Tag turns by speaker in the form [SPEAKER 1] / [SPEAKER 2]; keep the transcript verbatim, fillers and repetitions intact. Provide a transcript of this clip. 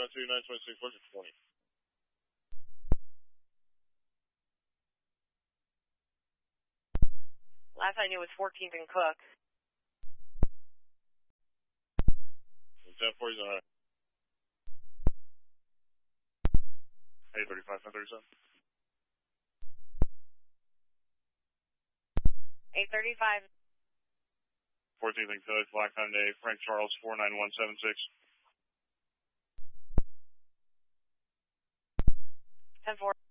[SPEAKER 1] oh two, nine twenty-six, what's your twenty?
[SPEAKER 2] Last I knew was fourteenth and Cook.
[SPEAKER 1] ten forty is on high. eight thirty-five, ten thirty-seven.
[SPEAKER 2] eight thirty-five.
[SPEAKER 1] fourteenth and Cook, Black Hyundai, Frank Charles, four nine one seven six.
[SPEAKER 2] ten four.